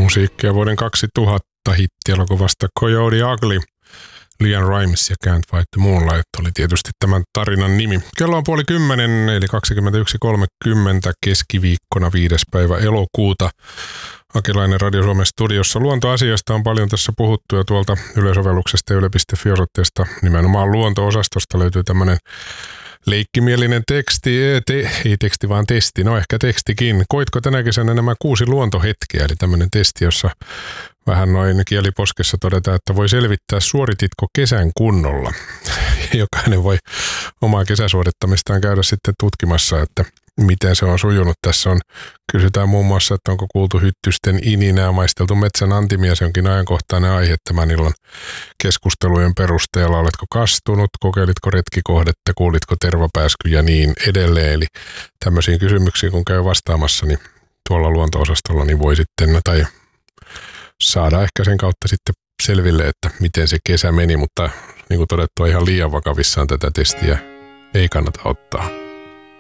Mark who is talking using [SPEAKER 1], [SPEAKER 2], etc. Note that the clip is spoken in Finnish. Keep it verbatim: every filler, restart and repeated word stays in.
[SPEAKER 1] musiikkia vuoden kaksituhatta hittielokuvasta Coyote Ugly. Lian Rimes ja Can't Fight the Moonlight oli tietysti tämän tarinan nimi. Kello on puoli kymmenen, eli kaksikymmentäyksi kolmekymmentä keskiviikkona viides päivä elokuuta. Akilainen Radio Suomen studiossa. Luontoasiasta on paljon tässä puhuttu ja tuolta yleisovelluksesta yle piste fi osoitteesta nimenomaan luonto-osastosta löytyy tämmöinen leikkimielinen teksti, ei, te, ei teksti vaan testi, no ehkä tekstikin. Koitko tänä kesänä nämä kuusi luontohetkeä, eli tämmöinen testi, jossa vähän noin kieliposkessa todetaan, että voi selvittää, suorititko kesän kunnolla. Jokainen voi omaa kesäsuorittamistaan käydä sitten tutkimassa, että miten se on sujunut. Tässä on, kysytään muun muassa, että onko kuultu hyttysten ininää, maisteltu metsän antimia, se onkin ajankohtainen aihe tämän illan keskustelujen perusteella. Oletko kastunut, kokeilitko retkikohdetta, kuulitko tervapääsky ja niin edelleen. Eli tämmöisiin kysymyksiin, kun käy vastaamassa, niin tuolla luonto-osastolla niin voi sitten, tai saada ehkä sen kautta sitten selville, että miten se kesä meni, mutta niin kuin todettua ihan liian vakavissaan tätä testiä ei kannata ottaa.